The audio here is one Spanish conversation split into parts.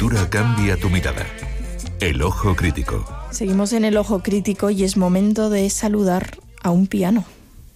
cultura cambia tu mirada. El Ojo Crítico. Seguimos en El Ojo Crítico y es momento de saludar a un piano.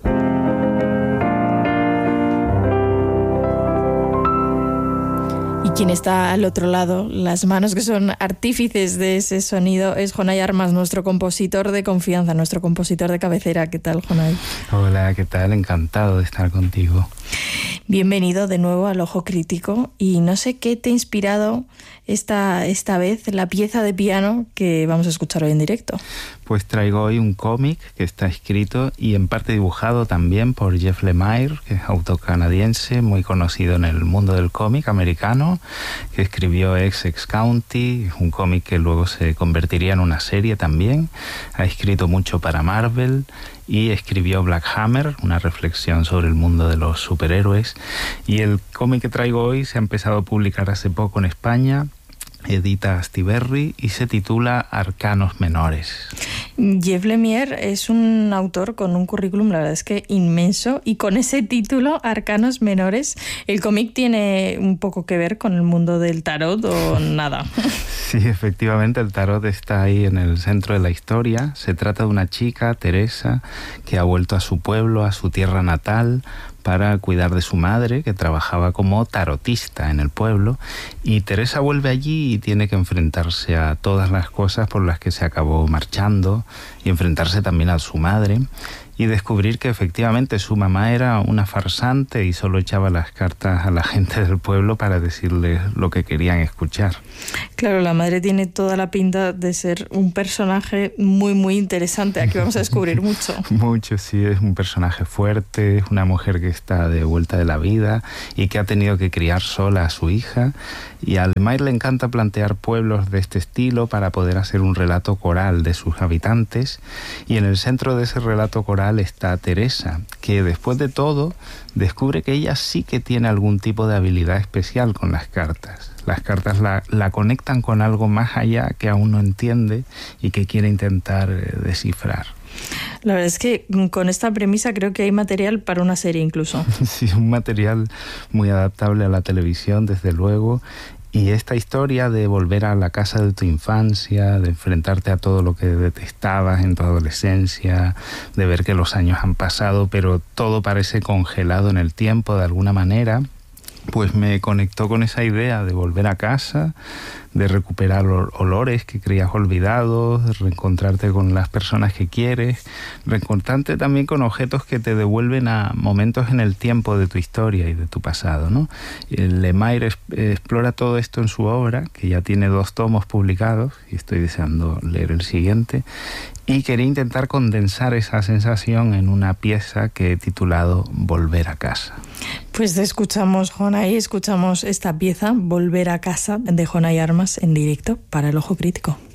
Y quien está al otro lado, las manos que son artífices de ese sonido, es Jonay Armas, nuestro compositor de confianza, nuestro compositor de cabecera. ¿Qué tal, Jonay? Hola, ¿qué tal? Encantado de estar contigo. Bienvenido de nuevo al Ojo Crítico. Y no sé qué te ha inspirado esta vez la pieza de piano que vamos a escuchar hoy en directo. Pues traigo hoy un cómic que está escrito y en parte dibujado también por Jeff Lemire, que es autor canadiense, muy conocido en el mundo del cómic americano, que escribió Essex County, un cómic que luego se convertiría en una serie también. Ha escrito mucho para Marvel y escribió Black Hammer, una reflexión sobre el mundo de los superhéroes. Y el cómic que traigo hoy se ha empezado a publicar hace poco en España, edita Astiberri y se titula Arcanos Menores. Jeff Lemire es un autor con un currículum, la verdad es que inmenso, y con ese título, Arcanos Menores, ¿el cómic tiene un poco que ver con el mundo del tarot o nada? Sí, efectivamente, el tarot está ahí en el centro de la historia. Se trata de una chica, Teresa, que ha vuelto a su pueblo, a su tierra natal, para cuidar de su madre, que trabajaba como tarotista en el pueblo, y Teresa vuelve allí y tiene que enfrentarse a todas las cosas por las que se acabó marchando, y enfrentarse también a su madre, y descubrir que efectivamente su mamá era una farsante y solo echaba las cartas a la gente del pueblo para decirles lo que querían escuchar. Claro, la madre tiene toda la pinta de ser un personaje muy, muy interesante. Aquí vamos a descubrir mucho. Mucho, sí, es un personaje fuerte, es una mujer que está de vuelta de la vida y que ha tenido que criar sola a su hija. Y a Lemire le encanta plantear pueblos de este estilo para poder hacer un relato coral de sus habitantes. Y en el centro de ese relato coral está Teresa, que después de todo descubre que ella sí que tiene algún tipo de habilidad especial con las cartas. Las cartas la conectan con algo más allá que aún no entiende y que quiere intentar descifrar. La verdad es que con esta premisa creo que hay material para una serie incluso. Sí, un material muy adaptable a la televisión, desde luego. Y esta historia de volver a la casa de tu infancia, de enfrentarte a todo lo que detestabas en tu adolescencia, de ver que los años han pasado, pero todo parece congelado en el tiempo de alguna manera, pues me conectó con esa idea de volver a casa, de recuperar olores que creías olvidados, de reencontrarte con las personas que quieres, reencontrarte también con objetos que te devuelven a momentos en el tiempo de tu historia y de tu pasado, ¿no? Lemire explora todo esto en su obra, que ya tiene 2 tomos publicados, y estoy deseando leer el siguiente, y quería intentar condensar esa sensación en una pieza que he titulado Volver a casa. Pues escuchamos, Jonay, escuchamos esta pieza, Volver a casa, de Jonay Armas, en directo para El Ojo Crítico.